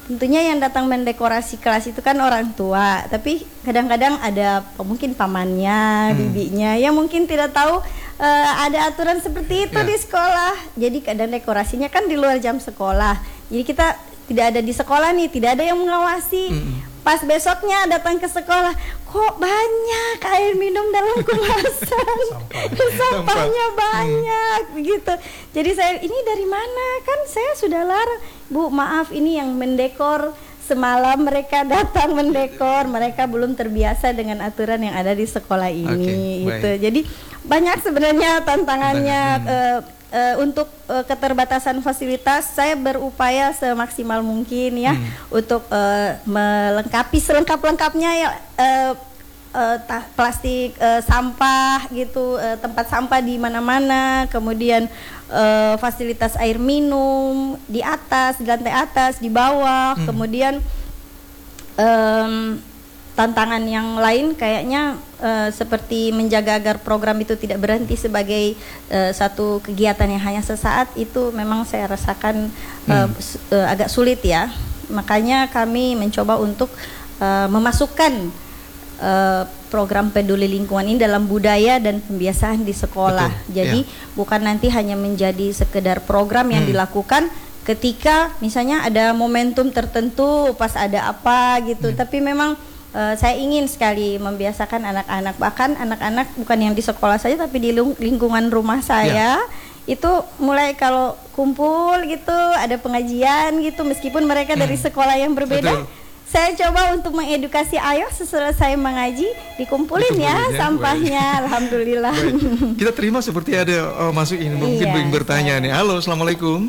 tentunya yang datang mendekorasi kelas itu kan orang tua, tapi kadang-kadang ada mungkin pamannya, hmm. bibinya yang mungkin tidak tahu uh, ada aturan seperti itu yeah. di sekolah. Jadi kadang dekorasinya kan di luar jam sekolah. Jadi kita tidak ada di sekolah nih, tidak ada yang mengawasi. Hmm. Pas besoknya datang ke sekolah, kok banyak air minum dalam kemasan, sampahnya banyak, hmm. begitu. Jadi saya, ini dari mana? Kan saya sudah larang, Bu. Maaf, ini yang mendekor semalam mereka datang mendekor, mereka belum terbiasa dengan aturan yang ada di sekolah ini. Okay, gitu. Jadi banyak sebenarnya tantangannya. Hmm. Uh, Uh, untuk uh, keterbatasan fasilitas, saya berupaya semaksimal mungkin ya hmm. untuk uh, melengkapi selengkap-lengkapnya ya uh, uh, ta- plastik, uh, sampah gitu, uh, tempat sampah di mana-mana, kemudian uh, fasilitas air minum di atas, di lantai atas, di bawah, hmm. kemudian um, tantangan yang lain kayaknya uh, seperti menjaga agar program itu tidak berhenti sebagai uh, satu kegiatan yang hanya sesaat, itu memang saya rasakan uh, hmm. uh, agak sulit ya. Makanya kami mencoba untuk uh, memasukkan uh, program peduli lingkungan ini dalam budaya dan pembiasaan di sekolah. Betul. Jadi ya. bukan nanti hanya menjadi sekedar program yang hmm. dilakukan ketika misalnya ada momentum tertentu pas ada apa gitu, hmm. tapi memang Uh, saya ingin sekali membiasakan anak-anak, bahkan anak-anak bukan yang di sekolah saja tapi di lingkungan rumah saya ya. Itu mulai kalau kumpul gitu, ada pengajian gitu, meskipun mereka hmm. dari sekolah yang berbeda. Betul. Saya coba untuk mengedukasi, ayo selesai mengaji dikumpulin ya, ya sampahnya. Baik. Alhamdulillah. Baik. Kita terima seperti ada oh, masuk ini, mungkin iya, ingin bertanya nih. Halo, assalamualaikum.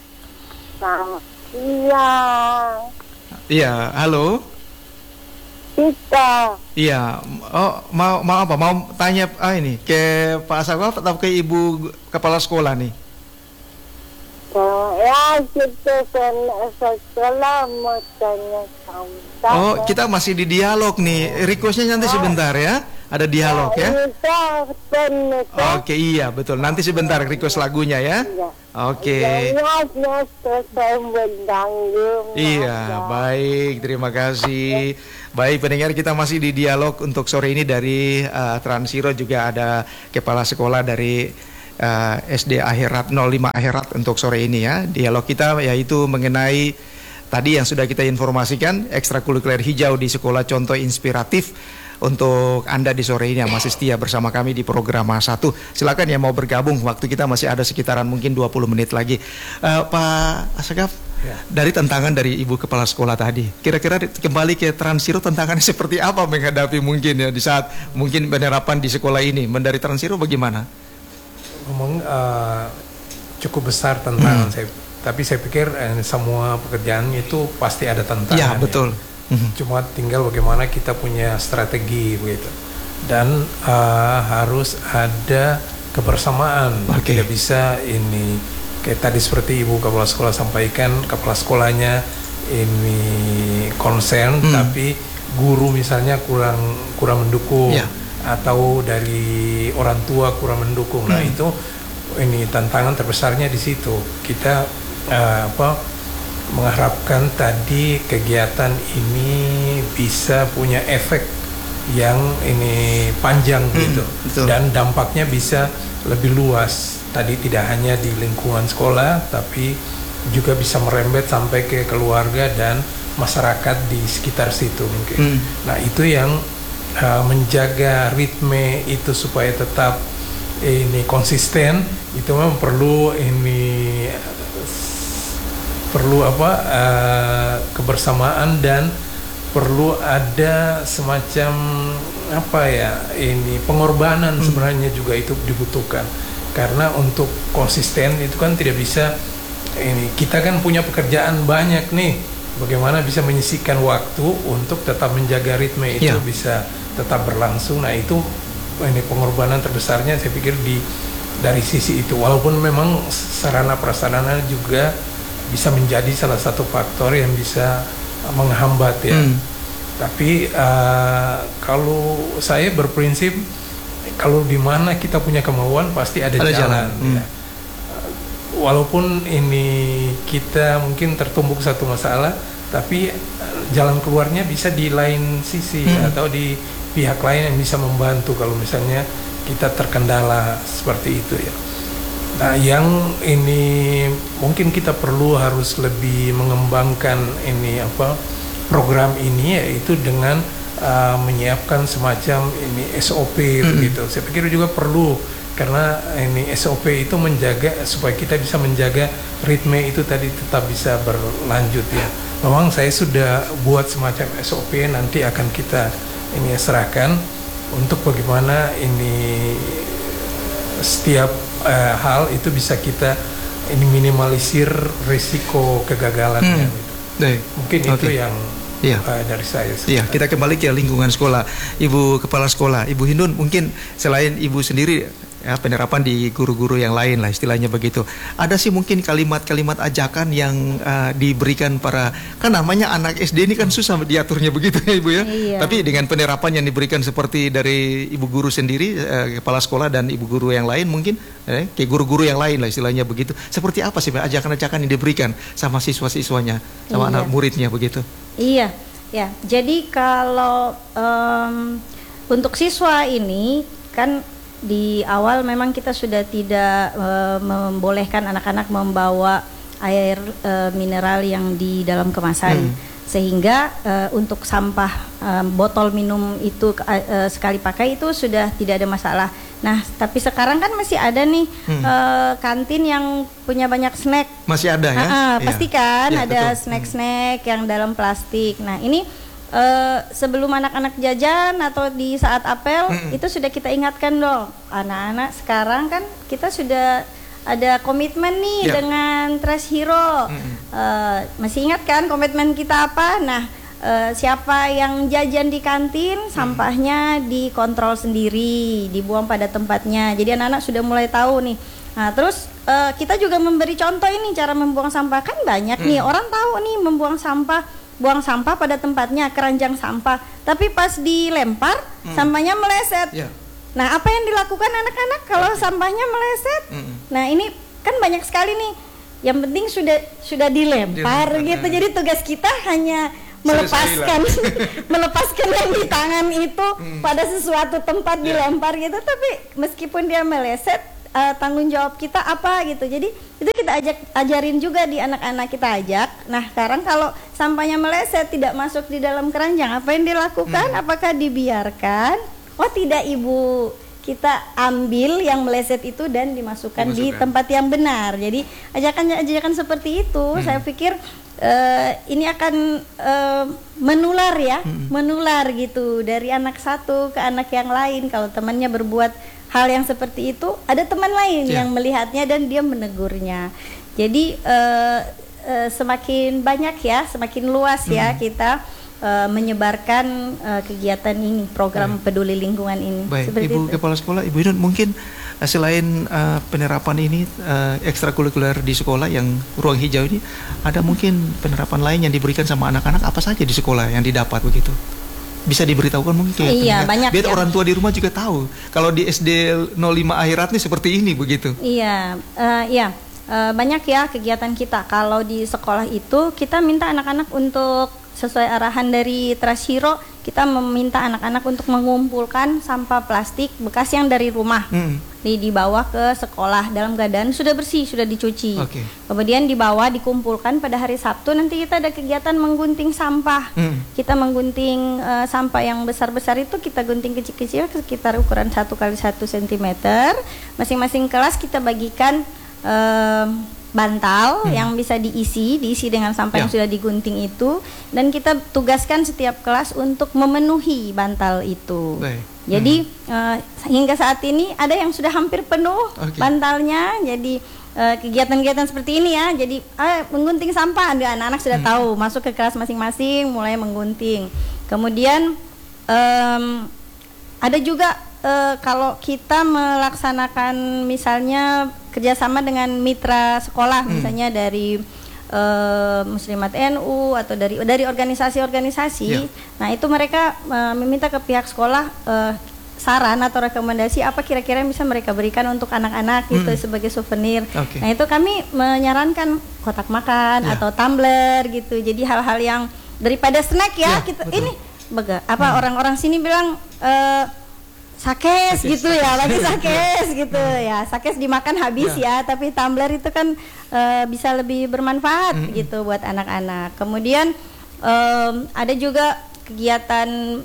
Iya. Iya, halo. Kita. Iya, oh mau mau apa? Mau tanya ah ini ke Pak Asagaf atau ke Ibu Kepala Sekolah nih? Ya, kita kan sekolah mau tanya sama. Oh, kita masih di dialog nih. Requestnya nanti sebentar ya. Ada dialog ya. Oke, iya betul. Nanti sebentar request lagunya ya. Oke. Iya, baik. Terima kasih. Baik pendengar, kita masih di dialog untuk sore ini dari uh, Transiro, juga ada kepala sekolah dari uh, S D Akhirat nol lima Akhirat untuk sore ini ya. Dialog kita yaitu mengenai tadi yang sudah kita informasikan, ekstrakurikuler hijau di sekolah contoh inspiratif. Untuk Anda di sore ini yang masih setia bersama kami di program satu, silakan yang mau bergabung, waktu kita masih ada sekitaran mungkin dua puluh menit lagi. uh, Pak Asagaf, ya. Dari tantangan dari Ibu Kepala Sekolah tadi, kira-kira kembali ke Transiro tantangannya seperti apa menghadapi mungkin ya di saat mungkin penerapan di sekolah ini, dari Transiro bagaimana? Ngomong uh, cukup besar tantangan, hmm. saya, tapi saya pikir eh, semua pekerjaan itu pasti ada tantangan. Ya betul. Ya. Cuma tinggal bagaimana kita punya strategi begitu, dan uh, harus ada kebersamaan. Okay. Tidak bisa ini kayak tadi seperti Ibu Kepala Sekolah sampaikan, kepala sekolahnya ini konsen, hmm. tapi guru misalnya kurang kurang mendukung, yeah. atau dari orang tua kurang mendukung. Hmm. Nah itu ini tantangan terbesarnya di situ. Kita uh, apa? mengharapkan tadi kegiatan ini bisa punya efek yang ini panjang hmm, gitu, betul. Dan dampaknya bisa lebih luas. Tadi tidak hanya di lingkungan sekolah, tapi juga bisa merembet sampai ke keluarga dan masyarakat di sekitar situ mungkin. Hmm. Nah itu yang uh, menjaga ritme itu supaya tetap ini konsisten, itu memang perlu ini perlu apa uh, kebersamaan, dan perlu ada semacam apa ya ini pengorbanan. hmm. Sebenarnya juga itu dibutuhkan, karena untuk konsisten itu kan tidak bisa ini, kita kan punya pekerjaan banyak nih, bagaimana bisa menyisihkan waktu untuk tetap menjaga ritme itu yeah. bisa tetap berlangsung. Nah itu ini pengorbanan terbesarnya saya pikir di dari sisi itu, walaupun memang sarana prasarana juga bisa menjadi salah satu faktor yang bisa menghambat ya. Hmm. Tapi uh, kalau saya berprinsip, kalau di mana kita punya kemauan pasti ada, ada jalan. jalan. Hmm. Ya. Walaupun ini kita mungkin tertumbuk satu masalah, tapi uh, jalan keluarnya bisa di lain sisi Hmm. atau di pihak lain yang bisa membantu kalau misalnya kita terkendala seperti itu ya. Nah, yang ini mungkin kita perlu harus lebih mengembangkan ini apa program ini, yaitu dengan uh, menyiapkan semacam ini S O P Hmm. begitu. Saya pikir juga perlu, karena ini S O P itu menjaga supaya kita bisa menjaga ritme itu tadi tetap bisa berlanjut ya. Memang saya sudah buat semacam S O P, nanti akan kita ini serahkan untuk bagaimana ini setiap uh, hal itu bisa kita ini minimalisir risiko kegagalannya. Hmm. Gitu. Baik. Mungkin itu Oke. yang Iya. uh, dari saya. Iya, kita kembali ke lingkungan sekolah. Ibu Kepala Sekolah, Ibu Hindun, mungkin selain Ibu sendiri, ya penerapan di guru-guru yang lain lah istilahnya begitu. Ada sih mungkin kalimat-kalimat ajakan yang uh, diberikan para, kan namanya anak S D ini kan susah diaturnya begitu ya Ibu ya. Iya. Tapi dengan penerapan yang diberikan seperti dari Ibu Guru sendiri, uh, Kepala Sekolah dan Ibu Guru yang lain mungkin, eh, kayak guru-guru yang lain lah istilahnya begitu. Seperti apa sih Mbak, ajakan-ajakan yang diberikan sama siswa-siswanya, sama Iya. anak muridnya begitu? Iya, ya. Jadi kalau em, untuk siswa ini kan di awal memang kita sudah tidak eh, membolehkan anak-anak membawa air eh, mineral yang di dalam kemasan. Hmm. Sehingga eh, untuk sampah eh, botol minum itu eh, sekali pakai itu sudah tidak ada masalah. Nah, tapi sekarang kan masih ada nih Hmm. eh, kantin yang punya banyak snack. Masih ada ya? Ah, ah, Iya. pasti kan Iya, ada betul. snack-snack yang dalam plastik. Nah, ini eh, sebelum anak-anak jajan atau di saat apel Mm-mm. itu sudah kita ingatkan dong. Anak-anak sekarang kan kita sudah ada komitmen nih Iya. dengan Trash Hero. Mm-mm. Eh, masih ingat kan komitmen kita apa? Nah, eh, siapa yang jajan di kantin, sampahnya dikontrol sendiri, dibuang pada tempatnya. Jadi anak-anak sudah mulai tahu nih. Nah, terus eh, kita juga memberi contoh ini cara membuang sampah. Kan banyak nih orang tahu nih membuang sampah, buang sampah pada tempatnya, keranjang sampah. Tapi pas dilempar, sampahnya meleset. Iya. Nah, apa yang dilakukan anak-anak kalau sampahnya meleset? Mm-mm. Nah, ini kan banyak sekali nih. Yang penting sudah sudah dilempar Dilempar, gitu. nah. Jadi tugas kita hanya melepaskan melepaskan yang di tangan itu pada sesuatu tempat dilempar gitu. Tapi meskipun dia meleset, eh, tanggung jawab kita apa gitu. Jadi itu kita ajak ajarin juga di anak-anak kita ajak. Nah, sekarang kalau sampahnya meleset tidak masuk di dalam keranjang, apa yang dilakukan? Apakah dibiarkan? Oh tidak Ibu, kita ambil yang meleset itu dan dimasukkan, di Dimasukkan. tempat yang benar. Jadi ajakan-ajakan seperti itu, saya pikir eh, ini akan eh, menular ya, menular gitu dari anak satu ke anak yang lain. Kalau temannya berbuat hal yang seperti itu, ada teman lain Ya. yang melihatnya dan dia menegurnya. Jadi eh, eh, semakin banyak ya, semakin luas ya kita eh, menyebarkan eh, kegiatan ini, program peduli lingkungan ini. Baik, Seperti Ibu itu. Kepala Sekolah, Ibu Hindun, mungkin uh, selain uh, penerapan ini uh, ekstrakurikuler di sekolah yang ruang hijau ini, ada mungkin penerapan lain yang diberikan sama anak-anak apa saja di sekolah yang didapat begitu? Bisa diberitahukan mungkin kayak Iya, pendengar, banyak biar ya. orang tua di rumah juga tahu kalau di S D nol lima Akhirat nih seperti ini begitu. Iya, eh, iya. Eh, banyak ya kegiatan kita. Kalau di sekolah itu kita minta anak-anak untuk sesuai arahan dari Trash Hero, kita meminta anak-anak untuk mengumpulkan sampah plastik bekas yang dari rumah. Hmm. Di dibawa ke sekolah dalam keadaan sudah bersih, sudah dicuci. Oke. Kemudian dibawa dikumpulkan pada hari Sabtu, nanti kita ada kegiatan menggunting sampah. Hmm. Kita menggunting eh, sampah yang besar-besar itu kita gunting kecil-kecil sekitar ukuran satu kali satu sentimeter. Masing-masing kelas kita bagikan eh, bantal yang bisa diisi, diisi dengan sampah Ya. yang sudah digunting itu, dan kita tugaskan setiap kelas untuk memenuhi bantal itu. Baik. Jadi eh, hingga saat ini ada yang sudah hampir penuh Oke. bantalnya. Jadi eh, kegiatan-kegiatan seperti ini ya. Jadi ah, menggunting sampah, ada anak-anak sudah tahu, masuk ke kelas masing-masing mulai menggunting. Kemudian em, ada juga eh, kalau kita melaksanakan misalnya kerjasama dengan mitra sekolah, misalnya dari eh, Muslimat N U atau dari dari organisasi-organisasi. Ya. Nah, itu mereka eh, meminta ke pihak sekolah, eh, saran atau rekomendasi apa kira-kira yang bisa mereka berikan untuk anak-anak gitu Hmm. sebagai souvenir. Oke. Nah itu kami menyarankan kotak makan Ya. atau tumbler gitu. Jadi hal-hal yang daripada snack ya, Ya, kita betul. ini bega, apa orang-orang sini bilang eh, sakes gitu ya, lagi sakes gitu ya, sakes dimakan habis ya, tapi tumbler itu kan eh, bisa lebih bermanfaat Mm-mm. gitu buat anak-anak. Kemudian em, ada juga kegiatan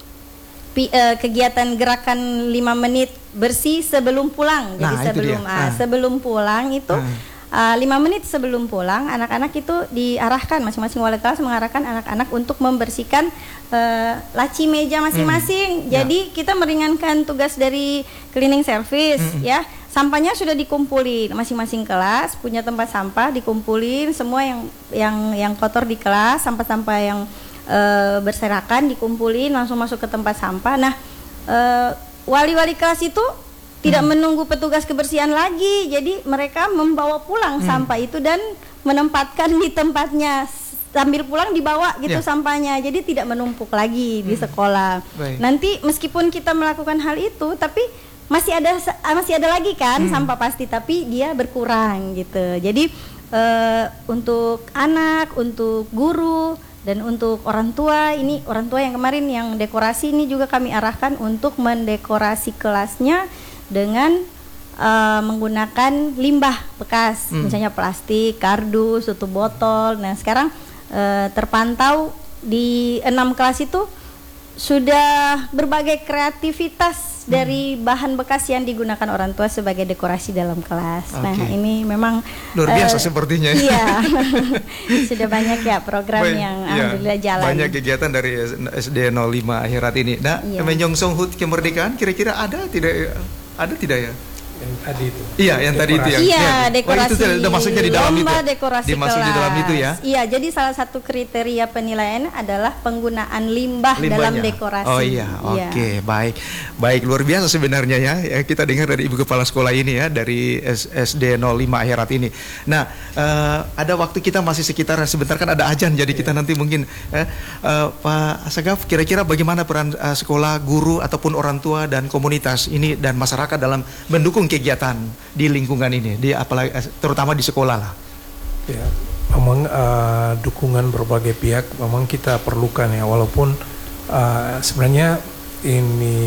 pi- eh, kegiatan gerakan lima menit bersih sebelum pulang. Jadi Nah, itu sebelum dia. ah, Ah. sebelum pulang itu Ah. Uh, lima menit sebelum pulang, anak-anak itu diarahkan, masing-masing wali kelas mengarahkan anak-anak untuk membersihkan uh, laci meja masing-masing. Hmm, ya. Jadi kita meringankan tugas dari cleaning service, Hmm. ya. Sampahnya sudah dikumpulin, masing-masing kelas punya tempat sampah, dikumpulin semua yang yang yang kotor di kelas, sampah-sampah yang uh, berserakan dikumpulin langsung masuk ke tempat sampah. Nah, uh, wali-wali kelas itu tidak Hmm. menunggu petugas kebersihan lagi, jadi mereka membawa pulang Hmm. sampah itu dan menempatkan di tempatnya, sambil pulang dibawa gitu Ya. sampahnya, jadi tidak menumpuk lagi di sekolah. Baik. Nanti meskipun kita melakukan hal itu, tapi masih ada masih ada lagi kan Hmm. sampah pasti, tapi dia berkurang gitu. Jadi eh, untuk anak, untuk guru dan untuk orang tua, ini orang tua yang kemarin yang dekorasi ini juga kami arahkan untuk mendekorasi kelasnya dengan uh, menggunakan limbah bekas, Hmm. misalnya plastik, kardus, tutup botol. Nah sekarang uh, terpantau di enam kelas itu sudah berbagai kreativitas Hmm. dari bahan bekas yang digunakan orang tua sebagai dekorasi dalam kelas. Nah Oke. ini memang Luar biasa uh, sepertinya. Iya, sudah banyak ya program Baik, yang ya, alhamdulillah jalan. banyak kegiatan dari S D nol lima Akhirat ini. Nah, Iya. menyongsong H U T kemerdekaan kira-kira ada tidak? Ada tidak ya? Yang tadi itu. Iya, yang tadi itu ya. Iya, Ya. dekorasi. Oh, itu tidak- udah masuknya di dalam lomba itu. dekorasi Dimasuk kelas. di dalam itu ya. Iya, jadi salah satu kriteria penilaian adalah penggunaan limbah dalam Limbahnya. dekorasi. Oh iya, oke, baik. Baik, luar biasa sebenarnya ya. Ya, kita dengar dari Ibu Kepala Sekolah ini ya, dari S- SD nol lima Akhirat ini. Nah, eh, ada waktu kita masih sekitar sebentar kan ada ajan, jadi kita nanti mungkin eh, eh, Pak Asagaf, kira-kira bagaimana peran eh, sekolah, guru ataupun orang tua dan komunitas ini dan masyarakat dalam mendukung kegiatan di lingkungan ini, di apalagi eh, terutama di sekolah lah. Ya, memang uh, dukungan berbagai pihak memang kita perlukan ya, walaupun uh, sebenarnya ini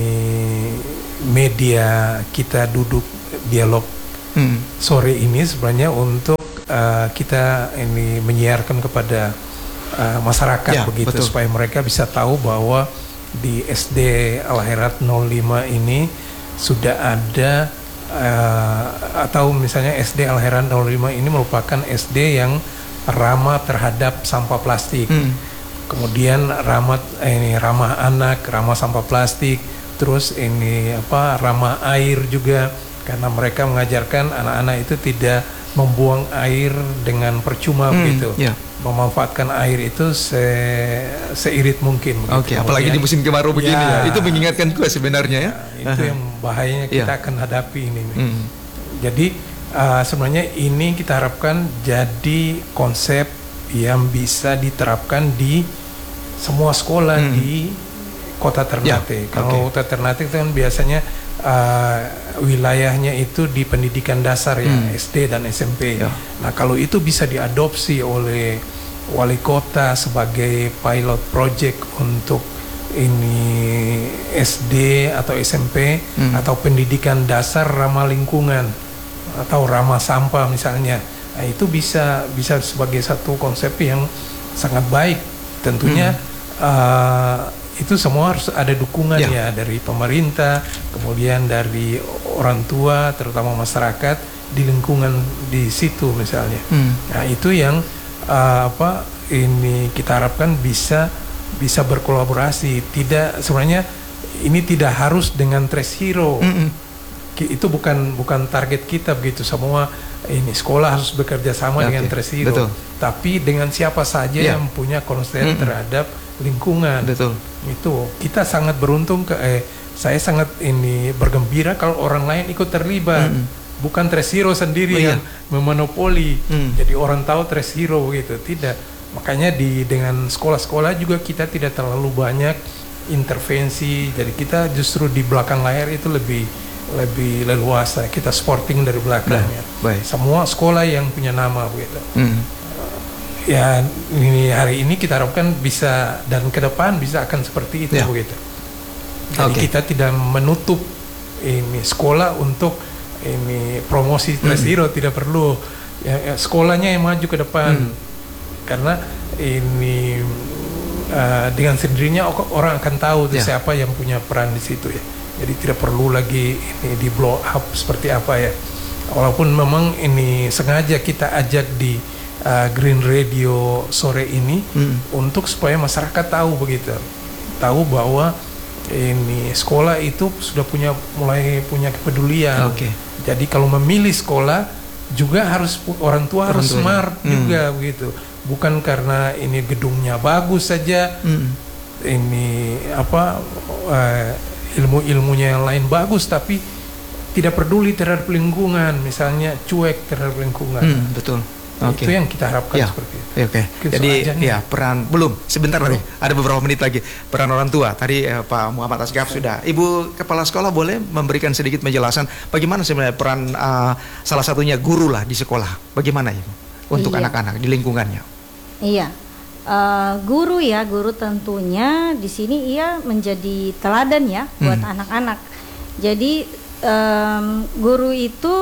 media kita duduk dialog Hmm. sore ini sebenarnya untuk uh, kita ini menyiarkan kepada uh, masyarakat Ya, begitu, betul. supaya mereka bisa tahu bahwa di S D Al-Khairat nol lima ini sudah ada uh, atau misalnya S D Al-Khairat nol lima ini merupakan S D yang ramah terhadap sampah plastik. Hmm. Kemudian ramah eh, ini ramah anak, ramah sampah plastik, terus ini apa ramah air juga, karena mereka mengajarkan anak-anak itu tidak membuang air dengan percuma Hmm, begitu, ya. memanfaatkan air itu se seirit mungkin. begitu. Oke, apalagi di Kemudian- musim kemarau begini ya. Ya. Itu mengingatkan gue sebenarnya ya. Nah, itu yang bahayanya kita Iya. akan hadapi ini. Hmm. Jadi uh, sebenarnya ini kita harapkan jadi konsep yang bisa diterapkan di semua sekolah Hmm. di Kota Ternate. Ya, Kalau oke. Kota Ternate itu kan biasanya uh, wilayahnya itu di pendidikan dasar ya, Hmm. S D dan S M P. Ya. Nah, kalau itu bisa diadopsi oleh wali kota sebagai pilot project untuk ini S D atau S M P Hmm. atau pendidikan dasar ramah lingkungan atau ramah sampah misalnya, nah, itu bisa bisa sebagai satu konsep yang sangat baik. Tentunya uh, itu semua harus ada dukungan Ya. ya dari pemerintah, kemudian dari orang tua, terutama masyarakat di lingkungan di situ misalnya. Hmm. Nah, itu yang uh, apa ini kita harapkan bisa bisa berkolaborasi. Tidak, sebenarnya ini tidak harus dengan Trace Hero. Mm-mm. Ki- Itu bukan bukan target kita begitu. Semua ini sekolah harus bekerja sama Oke, dengan Trace Hero. betul. Tapi dengan siapa saja Ya. yang punya konsen Mm-mm. terhadap lingkungan. Betul. Itu kita sangat beruntung ke eh, saya sangat ini bergembira kalau orang lain ikut terlibat. Mm-mm. Bukan Trace Hero sendiri Oh, iya. yang memonopoli. Mm. Jadi orang tahu Trace Hero gitu, tidak. Makanya di dengan sekolah-sekolah juga kita tidak terlalu banyak intervensi. Jadi kita justru di belakang layar itu lebih lebih leluasa, kita sporting dari belakang Nah, ya. baik. Semua sekolah yang punya nama begitu. Hmm. Ya ini hari ini kita harapkan bisa, dan ke depan bisa akan seperti itu Ya. begitu. Jadi Oke. kita tidak menutup ini sekolah untuk ini promosi Tres Hero, tidak perlu. Ya, ya, sekolahnya yang maju ke depan. Hmm. Karena ini uh, dengan sendirinya o- orang akan tahu tuh Ya. siapa yang punya peran di situ ya. Jadi tidak perlu lagi ini di blow up seperti apa ya. Walaupun memang ini sengaja kita ajak di uh, Green Radio sore ini Hmm. untuk supaya masyarakat tahu begitu, tahu bahwa ini sekolah itu sudah punya mulai punya kepedulian. Oke. Jadi kalau memilih sekolah juga harus pu- orang tua Orang harus tuanya. smart Hmm. juga begitu. Bukan karena ini gedungnya bagus saja, Hmm. ini apa eh, ilmu-ilmunya yang lain bagus, tapi tidak peduli terhadap lingkungan, misalnya cuek terhadap lingkungan. Hmm, betul. Oke. Itu yang kita harapkan Ya. seperti itu. Ya, Oke, Gitu jadi aja nih. ya peran belum sebentar lagi, ada beberapa menit lagi peran orang tua. Tadi eh, Pak Muhammad Asgaf sudah. Ibu kepala sekolah boleh memberikan sedikit penjelasan bagaimana sebenarnya peran eh, salah satunya guru lah di sekolah. Bagaimana Ibu untuk Iya. anak-anak di lingkungannya? Iya, Eh, guru ya, guru tentunya di sini ia menjadi teladan ya buat Hmm. anak-anak. Jadi em, guru itu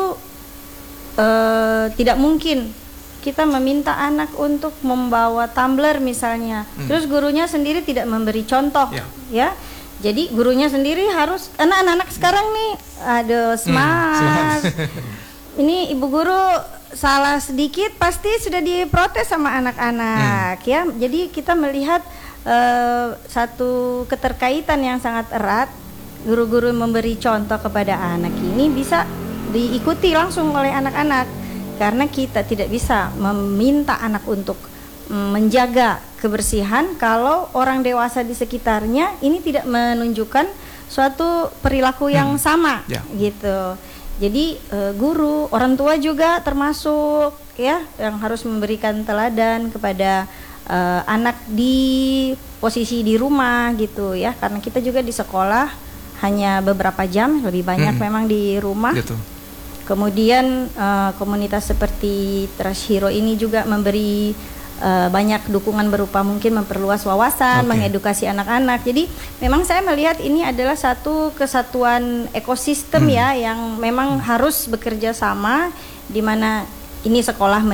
eh, tidak mungkin kita meminta anak untuk membawa tumbler misalnya, Hmm. terus gurunya sendiri tidak memberi contoh, Ya. ya. Jadi gurunya sendiri harus, karena anak-anak sekarang nih, aduh smart. Ini ibu guru salah sedikit pasti sudah diprotes sama anak-anak ya. Jadi kita melihat eh, satu keterkaitan yang sangat erat. Guru-guru memberi contoh kepada anak ini bisa diikuti langsung oleh anak-anak, karena kita tidak bisa meminta anak untuk mm, menjaga kebersihan kalau orang dewasa di sekitarnya ini tidak menunjukkan suatu perilaku yang sama Ya. gitu. Jadi eh, guru, orang tua juga termasuk ya yang harus memberikan teladan kepada eh, anak di posisi di rumah gitu ya, karena kita juga di sekolah hanya beberapa jam, lebih banyak Hmm. memang di rumah. Gitu. Kemudian eh, komunitas seperti Trust Hero ini juga memberi eh, banyak dukungan berupa mungkin memperluas wawasan, Oke. mengedukasi anak-anak. Jadi memang saya melihat ini adalah satu kesatuan ekosistem Hmm. ya yang memang harus bekerja sama, di mana ini sekolah